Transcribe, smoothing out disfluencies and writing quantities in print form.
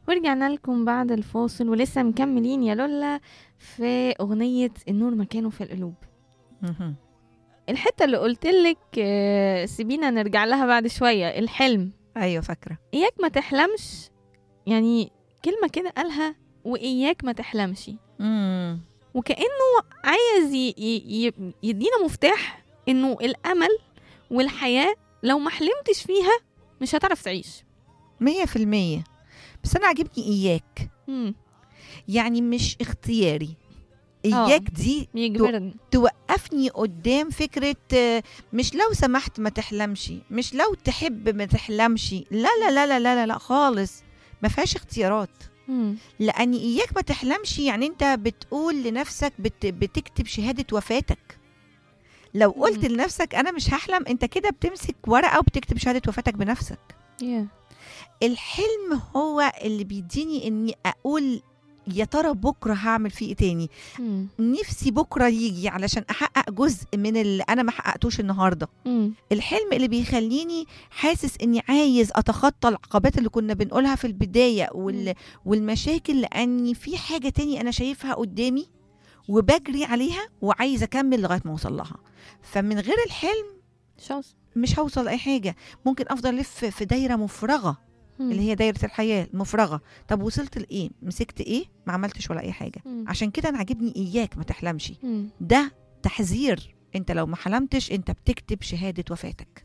ورجعنا لكم بعد الفاصل ولسه مكملين يا لولا في أغنية النور مكانه في القلوب. مهم. الحتة اللي قلتلك سيبينا نرجع لها بعد شوية، الحلم. ايوه فاكره. إياك ما تحلمش، يعني كلمة كده قالها، وإياك ما تحلمش، مم. وكأنه عايز يدينا مفتاح إنه الأمل والحياة لو ما حلمتش فيها مش هتعرف تعيش. 100%. بس انا عاجبني اياك، مم. يعني مش اختياري. اياك دي يجبرني. توقفني قدام فكرة مش لو سمحت ما تحلمش، مش لو تحب ما تحلمش، لا لا لا لا لا, لا خالص، ما فيهاش اختيارات. مم. لأن إياك ما تحلمش يعني أنت بتقول لنفسك بتكتب شهادة وفاتك. لو قلت لنفسك أنا مش هحلم، أنت كده بتمسك ورقة وبتكتب شهادة وفاتك بنفسك. yeah. الحلم هو اللي بيديني إني أقول يا ترى بكرة هعمل فيه إيه تاني. مم. نفسي بكرة يجي علشان أحقق جزء من اللي أنا ما حققتوش النهاردة. مم. الحلم اللي بيخليني حاسس إني عايز أتخطى العقبات اللي كنا بنقولها في البداية والمشاكل، لأني في حاجة تاني أنا شايفها قدامي وبجري عليها وعايز أكمل لغاية ما أوصل لها. فمن غير الحلم مش هوصل أي حاجة. ممكن أفضل ألف في دايرة مفرغة اللي هي دايرة الحياة المفرغة. طب وصلت لإيه؟ مسكت إيه؟ ما عملتش ولا أي حاجة. عشان كده أنا عاجبني إياك ما تحلمش. ده تحذير، أنت لو ما حلمتش أنت بتكتب شهادة وفاتك.